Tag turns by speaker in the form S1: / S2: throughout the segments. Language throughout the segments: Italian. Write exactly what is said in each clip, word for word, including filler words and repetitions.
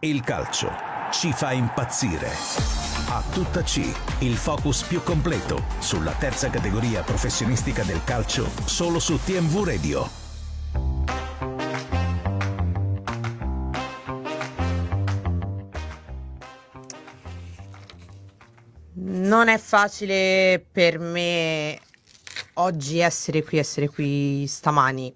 S1: Il calcio ci fa impazzire. A tutta C, il focus più completo sulla terza categoria professionistica del calcio, solo su T M V Radio.
S2: Non è facile per me oggi essere qui, essere qui stamani.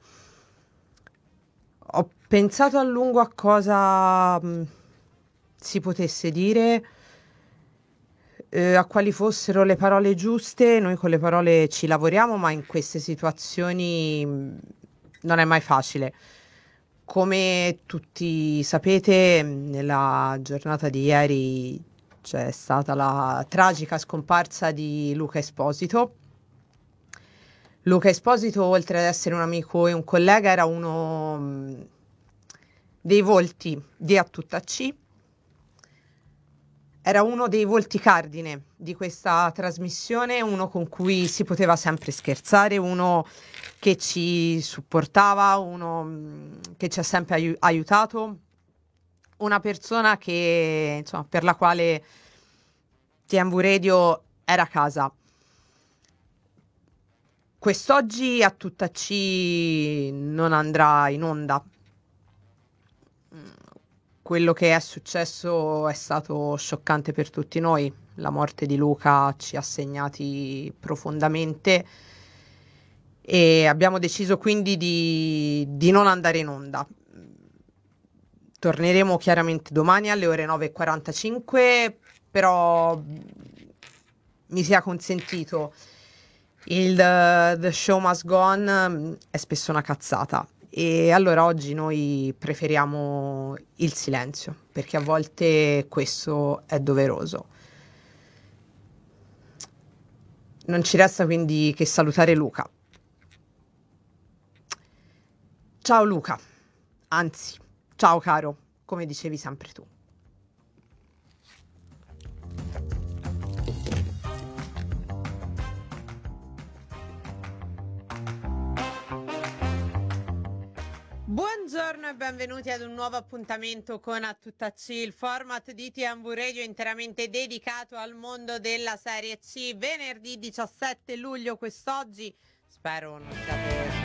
S2: Ho pensato a lungo a cosa mh, si potesse dire, eh, a quali fossero le parole giuste. Noi con le parole ci lavoriamo, ma in queste situazioni mh, non è mai facile. Come tutti sapete, nella giornata di ieri c'è stata la tragica scomparsa di Luca Esposito. Luca Esposito, oltre ad essere un amico e un collega, era uno mh, dei volti di A Tutta C. Era uno dei volti cardine di questa trasmissione, uno con cui si poteva sempre scherzare, uno che ci supportava, uno mh, che ci ha sempre aiu- aiutato, una persona che, insomma, per la quale T M V Radio era casa. Quest'oggi A Tutta C non andrà in onda. Quello che è successo è stato scioccante per tutti noi. La morte di Luca ci ha segnati profondamente e abbiamo deciso quindi di, di non andare in onda. Torneremo chiaramente domani alle ore nove e quarantacinque, però mi sia consentito, il uh, The Show Must Go On um, è spesso una cazzata, e allora oggi noi preferiamo il silenzio, perché a volte questo è doveroso. Non ci resta quindi che salutare Luca. Ciao Luca, anzi, ciao caro, come dicevi sempre tu. Buongiorno e benvenuti ad un nuovo appuntamento con A Tutta C, il format di T M V Radio interamente dedicato al mondo della Serie C. Venerdì diciassette luglio quest'oggi, spero non siate